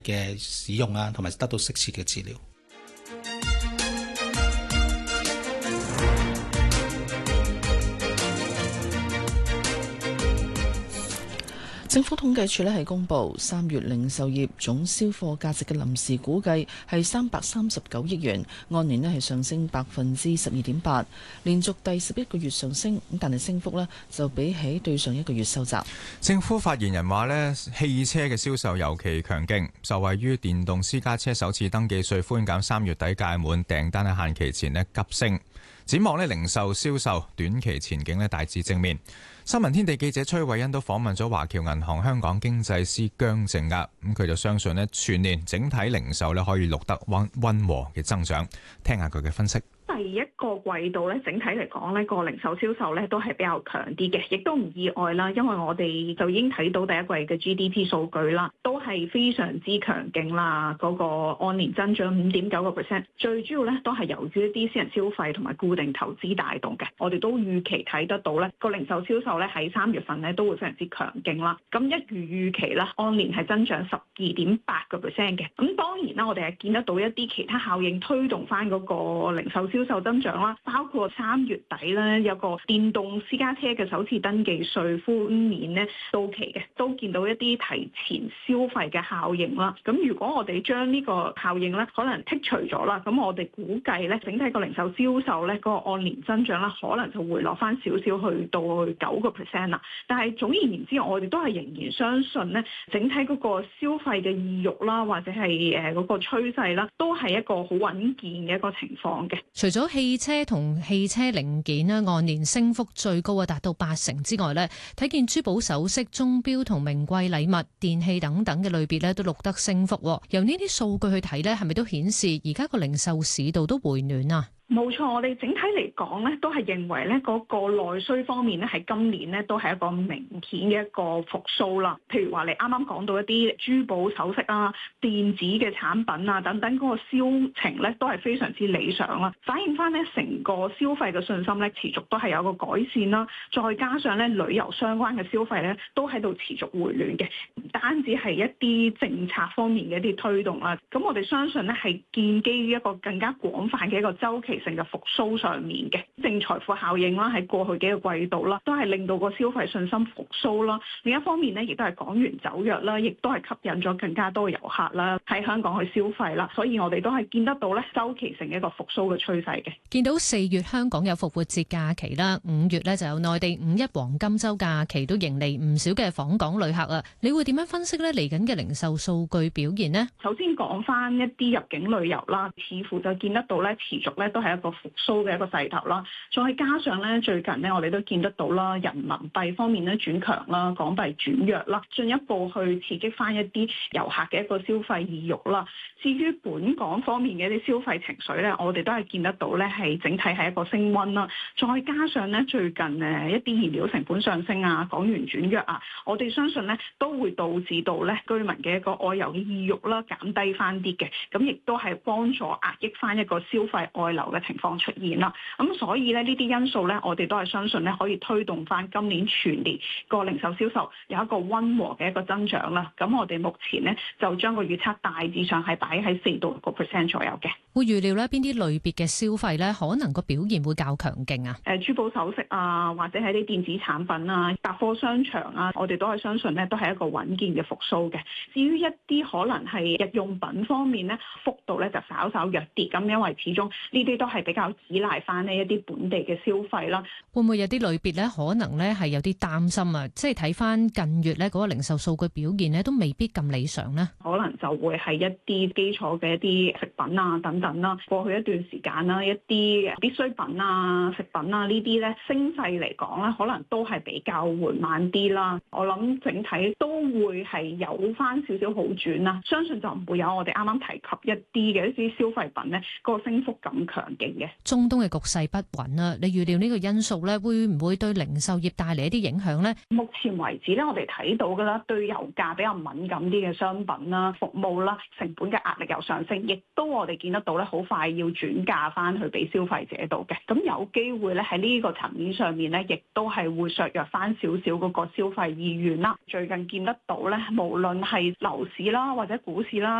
嘅使用啊，同埋得到適切嘅治療。 政府統計處係公布3月零售業總銷貨價值嘅臨時估計係339億元，按年係上升12.8%，連續第11個月上升，但係升幅就比起對上一個月收窄。 政府發言人話汽車嘅銷售尤其強勁，受惠於電動私家車首次登記稅寬減3月底屆滿，訂單喺限期前急升。展望零售銷售短期前景大致正面。新聞天地記者崔慧欣都訪問咗華僑銀行香港經濟師姜正額，咁佢就相信全年整體零售可以錄得溫和嘅增長。聽下佢嘅分析。 第一個季度咧，整體嚟講咧，個零售銷售咧都係比較強啲嘅，亦都唔意外啦。因為我哋就已經睇到第一季嘅 GDP 數據啦，都係非常之強勁啦。嗰個按年增長5.9%，最主要咧都係由於一啲私人消費同埋固定投資帶動嘅。我哋都預期睇得到咧，個零售銷售咧喺3月份咧都會非常之強勁啦。咁一如預期啦，按年係增長12.8%嘅。咁當然啦，我哋係見得到一啲其他效應推動翻嗰個零售銷售增長啦，包括3月底咧有個電動私家車嘅首次登記稅寬免咧到期嘅，都見到一啲提前消費嘅效應啦。咁如果我哋將呢個效應咧可能剔除咗啦，咁我哋估計咧整體個零售銷售咧個按年增長咧可能就回落翻少少去到9% 啦。但係總而言之，我哋都係仍然相信咧整體嗰個消費嘅意欲啦，或者係嗰個趨勢啦，都係一個好穩健嘅一個情況嘅。 除咗汽車同汽車零件咧按年升幅最高達到80%之外咧，睇見珠寶首飾、鐘錶同名貴禮物、電器等等嘅類別咧都錄得升幅。由呢啲數據去睇咧，係咪都顯示而家個零售市道都回暖啊？ 冇錯，我哋整體嚟講咧，都係認為咧嗰個內需方面咧，喺今年咧都係一個明顯嘅一個復甦啦。譬如話你啱啱講到一啲珠寶首飾啊、電子嘅產品啊等等，嗰個銷情咧都係非常之理想啦，反映翻咧成個消費嘅信心咧持續都係有個改善啦。再加上咧旅遊相關嘅消費咧都喺度持續回暖嘅，唔單止係一啲政策方面嘅一啲推動啦。咁我哋相信咧係建基於一個更加廣泛嘅一個周期性嘅復甦上面嘅正財富效應啦，喺過去幾個季度啦，都係令到個消費信心復甦啦。另一方面呢，亦都係港元走弱啦，亦都係吸引咗更加多嘅遊客啦喺香港去消費啦。所以我哋都係見得到咧周期性嘅一個復甦嘅趨勢嘅。 見到4月香港有復活節假期啦，5月咧就有內地5·1黃金週假期，都迎嚟唔少嘅訪港旅客啊。你會點樣分析咧嚟緊嘅零售數據表現呢？ 首先講翻一啲入境旅遊啦，似乎就見得到咧持續咧都係一個復甦嘅一個勢頭啦，再加上咧最近咧我哋都見得到啦，人民幣方面咧轉強啦，港幣轉弱啦，進一步去刺激翻一啲遊客嘅一個消費意欲啦。至於本港方面嘅一啲消費情緒咧，我哋都係見得到咧係整體係一個升溫啦。再加上咧最近一啲燃料成本上升啊，港元轉弱啊，我哋相信咧都會導致到咧居民嘅一個外遊嘅意欲啦減低翻啲嘅，咁亦都係幫助壓抑翻一個消費外流嘅情況出現啦。咁所以咧呢啲因素咧，我哋都係相信咧可以推動翻今年全年個零售銷售有一個溫和嘅一個增長啦。咁我哋目前呢，就將個預測大致上係擺喺4到6% 左右嘅。 會預料咧邊啲類別嘅消費咧可能個表現會較強勁啊？ 珠寶首飾啊，或者係啲電子產品啊、百貨商場啊，我哋都係相信咧都係一個穩健嘅復甦嘅。至於一啲可能係日用品方面咧，幅度咧就稍稍弱啲，咁因為始終呢啲都係比較依賴翻呢一啲本地嘅消費啦。 會唔會有啲類別咧可能咧係有啲擔心啊？即係睇翻近月咧嗰個零售數據表現咧都未必咁理想咧。 可能就會係一啲基礎嘅一啲食品啊等等啦。過去一段時間啦，一啲必需品啊、食品啊呢啲咧升勢嚟講咧，可能都係比較緩慢啲啦。我諗整體都會係有翻少少好轉啦。相信就唔會有我哋啱啱提及一啲嘅一啲消費品咧個升幅咁強勁嘅。 中東嘅局勢不穩啊，你預料呢個因素咧會唔會對零售業帶嚟一啲影響呢？ 目前為止咧，我哋睇到嘅啦，對油價比較敏感啲嘅商品啦、服務啦，成本嘅壓力又上升，亦都我哋見得到咧，好快要轉嫁翻去俾消費者度嘅。咁有機會咧喺呢個層面上面咧，亦都係會削弱翻少少嗰個消費意願啦。最近見得到咧，無論係樓市啦或者股市啦，